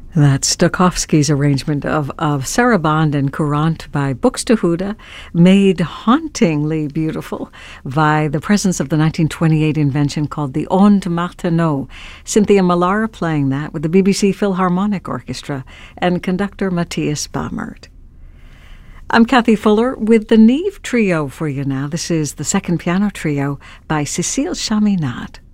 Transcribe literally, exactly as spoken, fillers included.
That's Stokowski's arrangement of, of Sarabande and Courant by Buxtehude, made hauntingly beautiful by the presence of the nineteen twenty-eight invention called the Ondes Martenot. Cynthia Millar playing that with the B B C Philharmonic Orchestra and conductor Matthias Baumert. I'm Kathy Fuller with the Neve Trio for you now. This is the second piano trio by Cécile Chaminade.